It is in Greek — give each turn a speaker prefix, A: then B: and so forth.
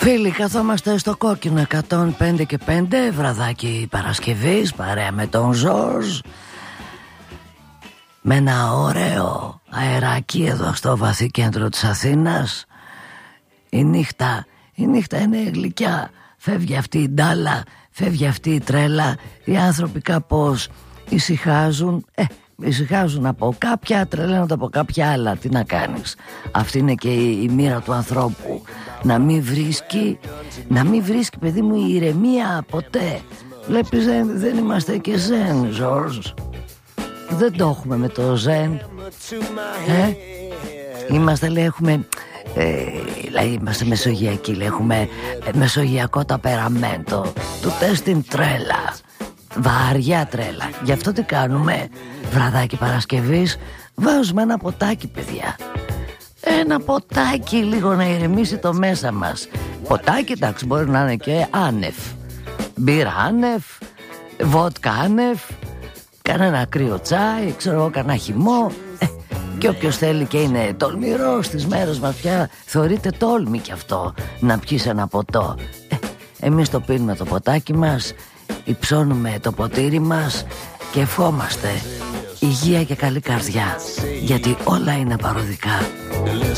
A: Φίλοι, καθόμαστε στο κόκκινο 105 και 5, βραδάκι Παρασκευής, παρέα με τον Ζορζ, με ένα ωραίο αεράκι εδώ στο βαθύ κέντρο της Αθήνας. Η νύχτα είναι γλυκιά. Φεύγει αυτή η ντάλα, φεύγει αυτή η τρέλα. Οι άνθρωποι κάπως ησυχάζουν. Ησυχάζουν από κάποια, τρελαίνονται από κάποια άλλα. Τι να κάνεις. Αυτή είναι και η μοίρα του ανθρώπου. Να μην βρίσκει παιδί μου η ηρεμία ποτέ. Βλέπεις, δεν είμαστε και ζεν, Ζορζ. Δεν το έχουμε με το ζεν. Είμαστε, λέει, είμαστε μεσογειακοί, λέει, έχουμε μεσογειακό ταπεραμέντο. Του τεστ τρέλα. Βαριά τρέλα. Γι' αυτό τι κάνουμε? Βραδάκι Παρασκευής βάζουμε ένα ποτάκι, παιδιά. Ένα ποτάκι, λίγο να ηρεμήσει το μέσα μας. Ποτάκι, εντάξει, μπορεί να είναι και άνευ. Μπύρα άνευ, βότκα άνευ, κανένα κρύο τσάι, ξέρω εγώ, κανένα χυμό. Και όποιος θέλει και είναι τολμηρός στις μέρες μας πια, θεωρείται τόλμη κι αυτό να πιείς ένα ποτό. Εμείς το πίνουμε το ποτάκι μας, υψώνουμε το ποτήρι μας και ευχόμαστε υγεία και καλή καρδιά, γιατί όλα είναι παροδικά.